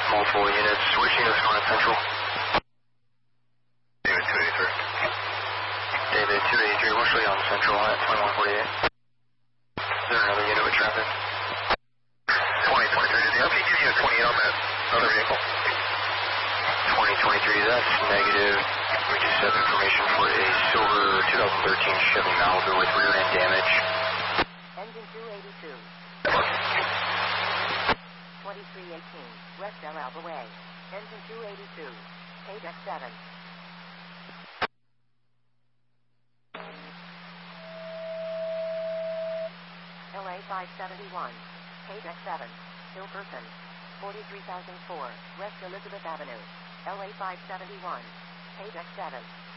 Multiple units. Which units going to Central? David 283. David 283, we'll show you on Central at 2148. Is there another unit with traffic? 2023, did the LP give you a 28 on that other vehicle? 2023, that's negative. We just have information for a silver 2013 Chevy Malibu with rear end damage. Engine 282. 2318, West El Alba Way. Engine 282, page X7. LA 571, page X7, Hillperson, 43,004, West Elizabeth Avenue. LA 571, page X7.